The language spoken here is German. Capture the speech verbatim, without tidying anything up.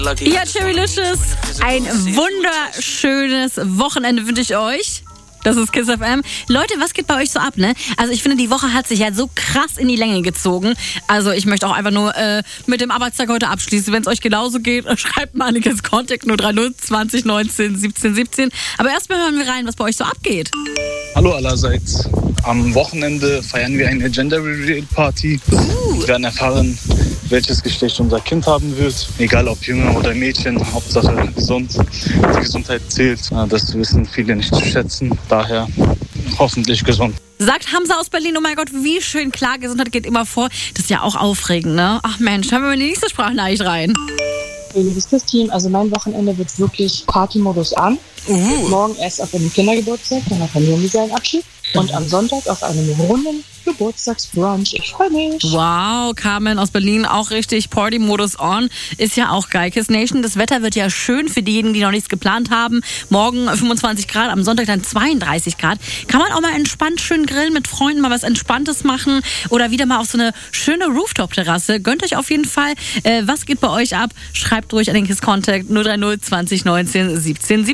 Ja, Cherrylicious, ein wunderschönes Wochenende wünsche ich euch. Das ist Kiss F M. Leute, was geht bei euch so ab, ne? Also ich finde, die Woche hat sich ja so krass in die Länge gezogen. Also ich möchte auch einfach nur äh, mit dem Arbeitstag heute abschließen. Wenn es euch genauso geht, schreibt mal an den Kiss Contact null drei null zwanzig neunzehn siebzehn siebzehn. Aber erstmal hören wir rein, was bei euch so abgeht. Hallo allerseits. Am Wochenende feiern wir eine Gender Reveal Party. Uh. Wir werden erfahren, welches Geschlecht unser Kind haben wird. Egal ob Junge oder Mädchen, Hauptsache gesund. Die Gesundheit zählt. Das wissen viele nicht zu schätzen. Daher hoffentlich gesund. Sagt Hamza aus Berlin, oh mein Gott, wie schön, klar, Gesundheit geht immer vor. Das ist ja auch aufregend, ne? Ach Mensch, hören wir mal in die nächste Sprachnachricht rein. Hey, liebes Kiss-Team, also mein Wochenende wird wirklich Party-Modus an. Uh. Morgen erst auf einem Kindergeburtstag, dann auf einem Junggesellenabschied und am Sonntag auf einem runden Geburtstagsbrunch. Ich freue mich. Wow, Carmen aus Berlin, auch richtig Party-Modus on. Ist ja auch geil. Kiss Nation, das Wetter wird ja schön für diejenigen, die noch nichts geplant haben. Morgen fünfundzwanzig Grad, am Sonntag dann zweiunddreißig Grad. Kann man auch mal entspannt schön grillen mit Freunden, mal was Entspanntes machen oder wieder mal auf so eine schöne Rooftop-Terrasse. Gönnt euch auf jeden Fall. Äh, was geht bei euch ab? Schreibt ruhig an den Kiss Contact null drei null zwanzig neunzehn siebzehn siebzehn.